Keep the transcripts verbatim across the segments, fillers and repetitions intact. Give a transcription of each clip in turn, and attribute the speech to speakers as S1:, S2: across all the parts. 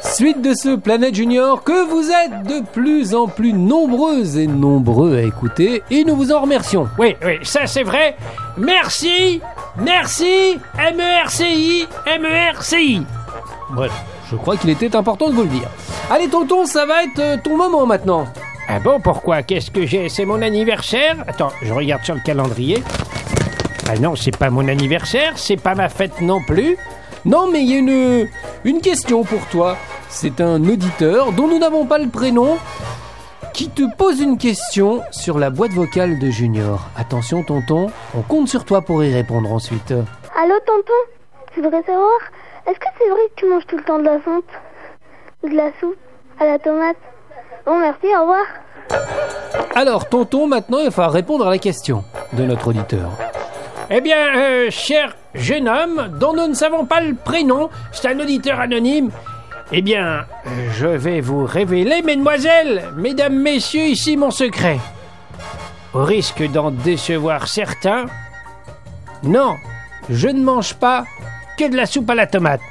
S1: Suite de ce Planète Junior que vous êtes de plus en plus nombreuses et nombreux à écouter et nous vous en remercions.
S2: Oui, oui, ça c'est vrai. Merci, merci, M E R C I, M E R C I.
S1: Voilà, je crois qu'il était important de vous le dire. Allez tonton, ça va être ton moment maintenant.
S2: Ah bon, pourquoi? Qu'est-ce que j'ai? C'est mon anniversaire? Attends, je regarde sur le calendrier. Ah non, c'est pas mon anniversaire, c'est pas ma fête non plus.
S1: Non, mais il y a une, une question pour toi. C'est un auditeur dont nous n'avons pas le prénom qui te pose une question sur la boîte vocale de Junior. Attention tonton, on compte sur toi pour y répondre ensuite.
S3: Allô tonton, je voudrais savoir, est-ce que c'est vrai que tu manges tout le temps de la fonte? Ou de la soupe à la tomate? Bon, merci, au revoir.
S1: Alors tonton, maintenant il va répondre à la question de notre auditeur.
S2: Eh bien, euh, cher jeune homme, dont nous ne savons pas le prénom, c'est un auditeur anonyme, eh bien, euh, je vais vous révéler, mesdemoiselles, mesdames, messieurs, ici mon secret. Au risque d'en décevoir certains, non, je ne mange pas que de la soupe à la tomate.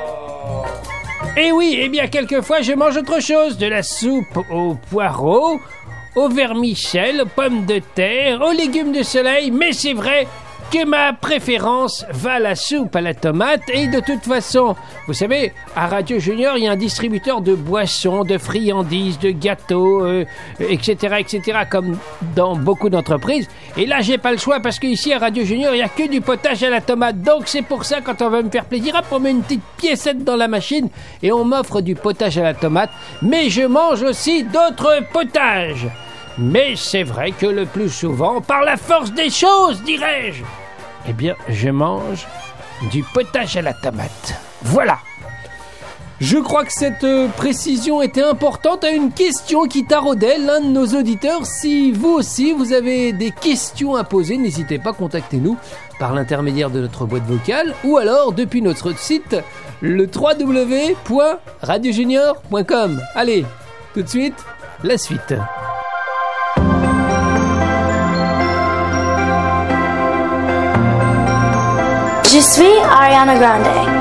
S2: Eh oui, eh bien, quelquefois, je mange autre chose, de la soupe aux poireaux, aux vermicelles, aux pommes de terre, aux légumes de soleil, mais c'est vrai que ma préférence va à la soupe à la tomate. Et de toute façon, vous savez, à Radio Junior, il y a un distributeur de boissons, de friandises, de gâteaux, euh, et cetera, et cetera, comme dans beaucoup d'entreprises. Et là, j'ai pas le choix parce qu'ici, à Radio Junior, il y a que du potage à la tomate. Donc, c'est pour ça, quand on veut me faire plaisir, hop, on met une petite piécette dans la machine et on m'offre du potage à la tomate. Mais je mange aussi d'autres potages. Mais c'est vrai que le plus souvent, par la force des choses, dirais-je, eh bien, je mange du potage à la tomate. Voilà.
S1: Je crois que cette euh, précision était importante à une question qui taraudait l'un de nos auditeurs. Si vous aussi, vous avez des questions à poser, n'hésitez pas, contactez-nous par l'intermédiaire de notre boîte vocale ou alors depuis notre site, le w w w point radio junior point com. Allez, tout de suite, la suite.
S4: Je suis Ariana Grande.